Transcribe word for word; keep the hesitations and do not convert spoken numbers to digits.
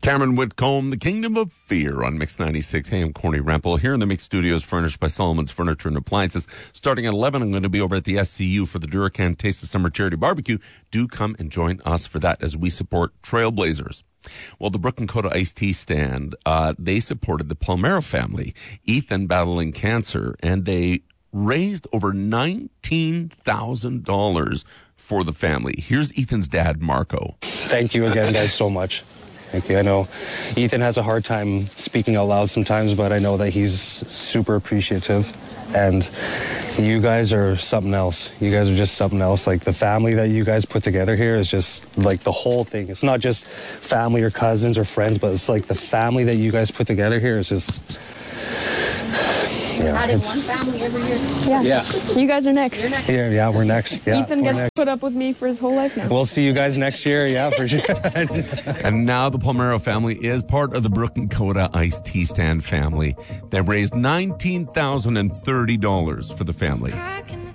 Cameron Whitcomb, The Kingdom of Fear on Mix ninety-six. Hey, I'm Corny Rempel here in the Mix Studios, furnished by Solomon's Furniture and Appliances. Starting at eleven, I'm going to be over at the S C U for the Duracan Taste of Summer Charity Barbecue. Do come and join us for that as we support Trailblazers. Well, the Brook and Coda Iced Tea Stand, uh, they supported the Palmero family, Ethan battling cancer, and they raised over nineteen thousand dollars for the family. Here's Ethan's dad, Marco. Thank you again, guys, so much. Thank you. I know Ethan has a hard time speaking out loud sometimes, but I know that he's super appreciative. And you guys are something else. You guys are just something else. Like, the family that you guys put together here is just like the whole thing. It's not just family or cousins or friends, but it's like the family that you guys put together here is just... Yeah, adding one family every year. Yeah. yeah. You guys are next. You're next. Yeah, yeah, we're next. Yeah, Ethan we're gets next. put up with me for his whole life now. We'll see you guys next year. Yeah, for sure. And now the Palmero family is part of the Brook and Coda Iced Tea Stand family. They raised nineteen thousand thirty dollars for the family.